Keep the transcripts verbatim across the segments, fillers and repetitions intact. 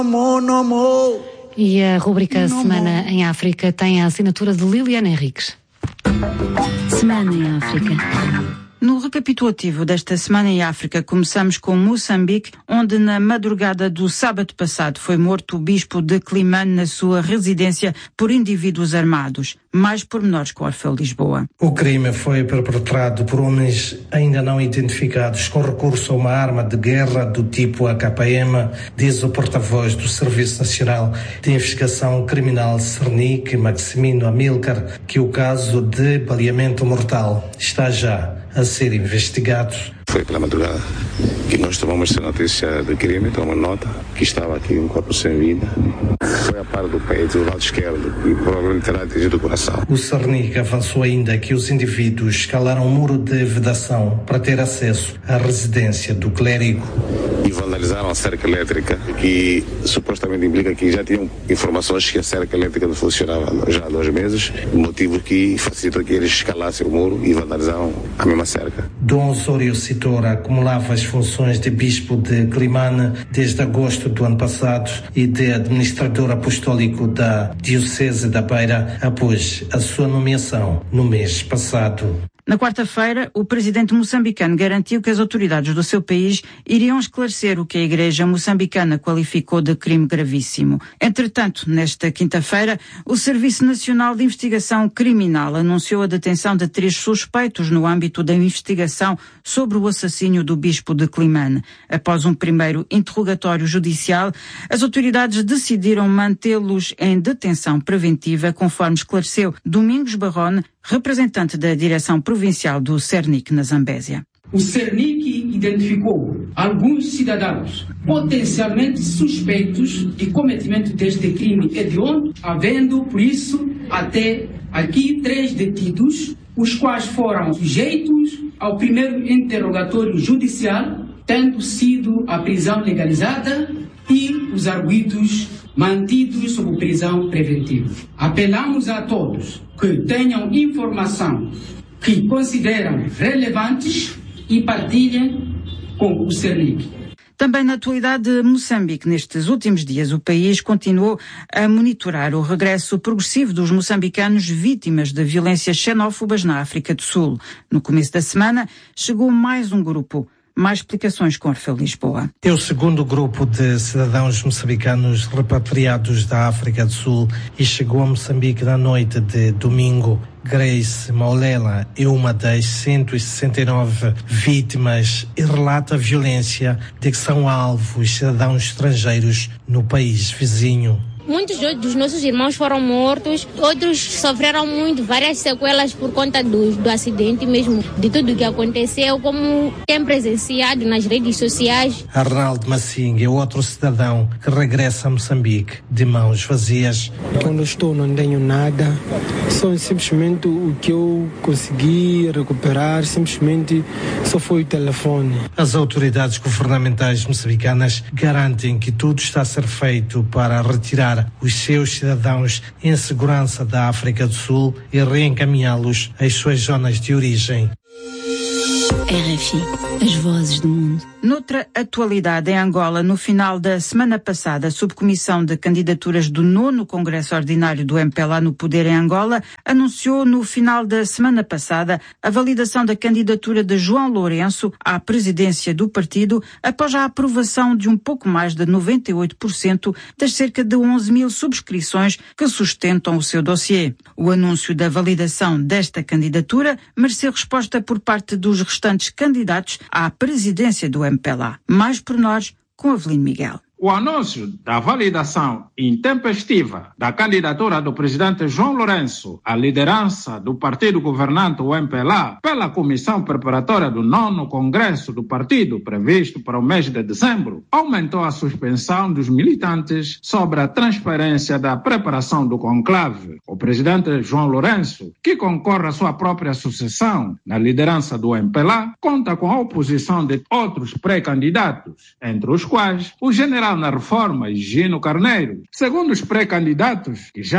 E a rubrica Semana em África tem a assinatura de Liliana Henriques. Semana em África. No recapitulativo desta Semana em África, começamos com Moçambique, onde na madrugada do sábado passado foi morto o bispo de Climane na sua residência por indivíduos armados. Mais pormenores com Orfeu Lisboa. O crime foi perpetrado por homens ainda não identificados com recurso a uma arma de guerra do tipo A K M, diz o porta-voz do Serviço Nacional de Investigação Criminal Cernic, Maximino Amílcar, que o caso de baleamento mortal está já a ser investigado. Foi pela madrugada que nós tomamos essa notícia de crime, tomamos nota que estava aqui um corpo sem vida. Foi a par do peito, do lado esquerdo, e provavelmente terá atingido o coração. O Cernic avançou ainda que os indivíduos escalaram um muro de vedação para ter acesso à residência do clérigo. E vandalizaram a cerca elétrica, que supostamente implica que já tinham informações que a cerca elétrica não funcionava já há dois meses, motivo que facilitou que eles escalassem o muro e vandalizaram a mesma cerca. Dom Osório Citora acumulava as funções de bispo de Climane desde agosto do ano passado e de administrador apostólico da Diocese da Beira após a sua nomeação no mês passado. Na quarta-feira, o presidente moçambicano garantiu que as autoridades do seu país iriam esclarecer o que a Igreja moçambicana qualificou de crime gravíssimo. Entretanto, nesta quinta-feira, o Serviço Nacional de Investigação Criminal anunciou a detenção de três suspeitos no âmbito da investigação sobre o assassínio do bispo de Climane. Após um primeiro interrogatório judicial, as autoridades decidiram mantê-los em detenção preventiva, conforme esclareceu Domingos Barrone, representante da direção provincial do Cernic na Zambésia. O Cernic identificou alguns cidadãos potencialmente suspeitos de cometimento deste crime hediondo, havendo, por isso, até aqui três detidos, os quais foram sujeitos ao primeiro interrogatório judicial, tendo sido a prisão legalizada e os arguidos mantidos sob prisão preventiva. Apelamos a todos que tenham informação que consideram relevantes e partilhem com o Cernic. Também na atualidade de Moçambique, nestes últimos dias, o país continuou a monitorar o regresso progressivo dos moçambicanos vítimas de violências xenófobas na África do Sul. No começo da semana, chegou mais um grupo. Mais explicações com Orfeu Lisboa. É o segundo grupo de cidadãos moçambicanos repatriados da África do Sul e chegou a Moçambique na noite de domingo. Grace Maulela é uma das cento e sessenta e nove vítimas e relata a violência de que são alvo os cidadãos estrangeiros no país vizinho. Muitos dos nossos irmãos foram mortos, outros sofreram muito, várias sequelas por conta do, do acidente mesmo, de tudo que aconteceu, como tem presenciado nas redes sociais. Arnaldo Massinga é outro cidadão que regressa a Moçambique de mãos vazias. Quando estou não tenho nada, só simplesmente o que eu consegui recuperar, simplesmente só foi o telefone. As autoridades governamentais moçambicanas garantem que tudo está a ser feito para retirar os seus cidadãos em segurança da África do Sul e reencaminhá-los às suas zonas de origem. R F I, as vozes do mundo. Noutra atualidade, em Angola, no final da semana passada, a Subcomissão de Candidaturas do nono Congresso Ordinário do M P L A no Poder em Angola anunciou no final da semana passada a validação da candidatura de João Lourenço à presidência do partido após a aprovação de um pouco mais de noventa e oito por cento das cerca de onze mil subscrições que sustentam o seu dossiê. O anúncio da validação desta candidatura mereceu resposta por parte dos restantes candidatos à presidência do M P L A. Mais pormenores com Avelino Miguel. O anúncio da validação intempestiva da candidatura do presidente João Lourenço à liderança do partido governante, o M P L A, pela comissão preparatória do nono Congresso do partido, previsto para o mês de dezembro, aumentou a suspensão dos militantes sobre a transferência da preparação do conclave. O presidente João Lourenço, que concorre à sua própria sucessão na liderança do M P L A, conta com a oposição de outros pré-candidatos, entre os quais o general na reforma, Gino Carneiro. Segundo os pré-candidatos que já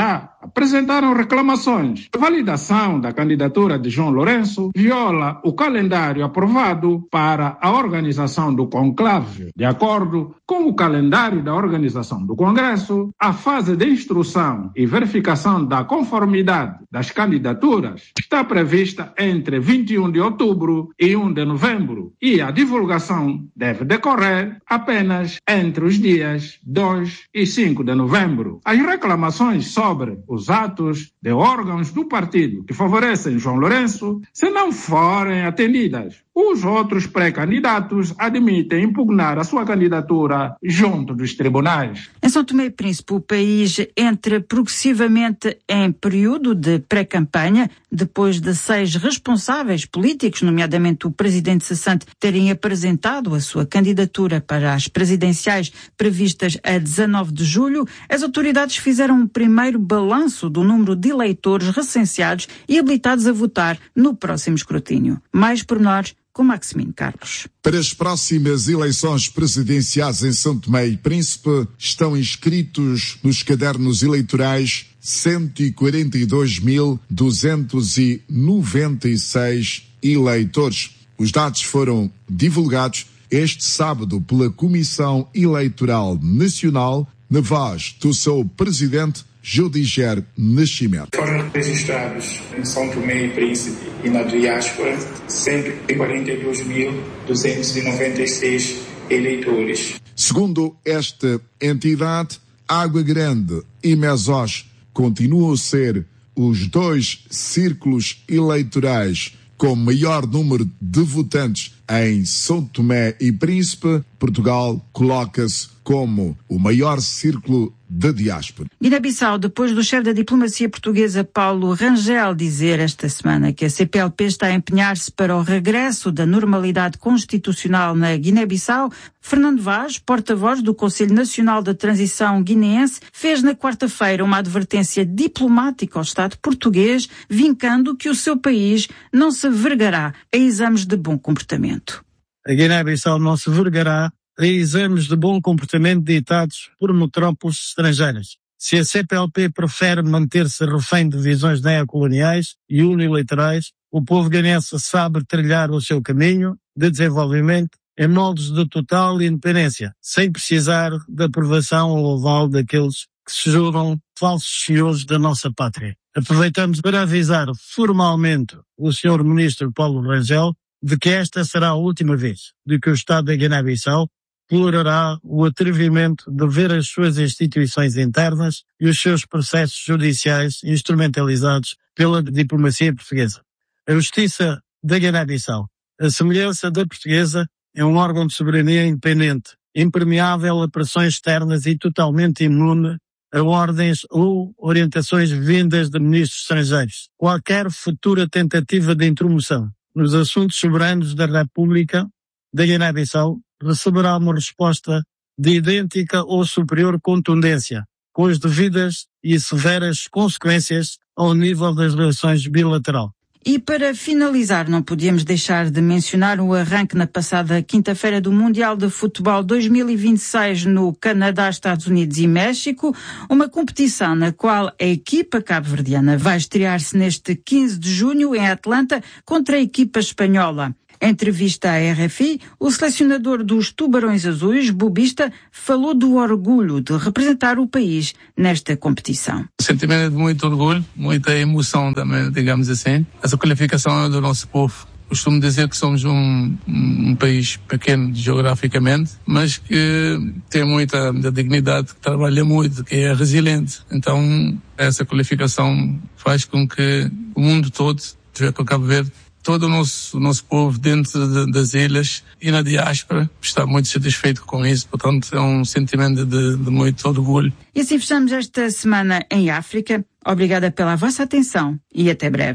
apresentaram reclamações. A validação da candidatura de João Lourenço viola o calendário aprovado para a organização do conclave. De acordo com o calendário da organização do Congresso, a fase de instrução e verificação da conformidade das candidaturas está prevista entre vinte e um de outubro e um de novembro e a divulgação deve decorrer apenas entre os dias dois e cinco de novembro. As reclamações sobre os atos de órgãos do partido que favorecem João Lourenço, se não forem atendidas, os outros pré-candidatos admitem impugnar a sua candidatura junto dos tribunais. Em São Tomé e Príncipe, o país entra progressivamente em período de pré-campanha, depois de seis responsáveis políticos, nomeadamente o presidente cessante, terem apresentado a sua candidatura para as presidenciais previstas a dezanove de julho, as autoridades fizeram um primeiro balanço do número de eleitores recenseados e habilitados a votar no próximo escrutínio. Mais pormenores com Maximino Carlos. Para as próximas eleições presidenciais em São Tomé e Príncipe, estão inscritos nos cadernos eleitorais cento e quarenta e dois mil duzentos e noventa e seis eleitores. Os dados foram divulgados este sábado pela Comissão Eleitoral Nacional, na voz do seu presidente, Judiger Nascimento. Foram registrados em São Tomé e Príncipe e na diáspora cento e quarenta e dois mil duzentos e noventa e seis eleitores. Segundo esta entidade, Água Grande e Mesós continuam a ser os dois círculos eleitorais com maior número de votantes em São Tomé e Príncipe. Portugal coloca-se como o maior círculo da diáspora. Guiné-Bissau, depois do chefe da diplomacia portuguesa Paulo Rangel dizer esta semana que a C P L P está a empenhar-se para o regresso da normalidade constitucional na Guiné-Bissau, Fernando Vaz, porta-voz do Conselho Nacional da Transição Guineense, fez na quarta-feira uma advertência diplomática ao Estado português, vincando que o seu país não se vergará a exames de bom comportamento. A Guiné-Bissau não se vergará a exames de bom comportamento ditados por metrópoles estrangeiras. Se a C P L P prefere manter-se refém de visões neocoloniais e unilaterais, o povo guineense sabe trilhar o seu caminho de desenvolvimento em moldes de total independência, sem precisar da aprovação ou aval daqueles que se juram falsos senhores da nossa pátria. Aproveitamos para avisar formalmente o senhor Ministro Paulo Rangel de que esta será a última vez de que o Estado da Guiné-Bissau tolerará o atrevimento de ver as suas instituições internas e os seus processos judiciais instrumentalizados pela diplomacia portuguesa. A Justiça da Guiné-Bissau, a semelhança da portuguesa, é um órgão de soberania independente, impermeável a pressões externas e totalmente imune a ordens ou orientações vindas de ministros estrangeiros. Qualquer futura tentativa de intromissão nos assuntos soberanos da República da Guiné-Bissau receberá uma resposta de idêntica ou superior contundência, com as devidas e severas consequências ao nível das relações bilateral. E para finalizar, não podíamos deixar de mencionar o arranque na passada quinta-feira do Mundial de Futebol dois mil e vinte e seis no Canadá, Estados Unidos e México, uma competição na qual a equipa cabo-verdiana vai estrear-se neste quinze de junho em Atlanta contra a equipa espanhola. Em entrevista à R F I, o selecionador dos Tubarões Azuis, Bobista, falou do orgulho de representar o país nesta competição. Sentimento de muito orgulho, muita emoção também, digamos assim. Essa qualificação é do nosso povo. Costumo dizer que somos um, um país pequeno geograficamente, mas que tem muita, muita dignidade, que trabalha muito, que é resiliente. Então, essa qualificação faz com que o mundo todo, tiver com Cabo Verde, todo o nosso, o nosso povo dentro de, das ilhas e na diáspora está muito satisfeito com isso, portanto é um sentimento de, de muito orgulho. E assim fechamos esta semana em África. Obrigada pela vossa atenção e até breve.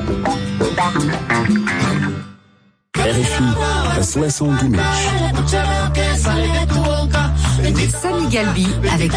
R F I, a seleção do mês. Samy Galbi avec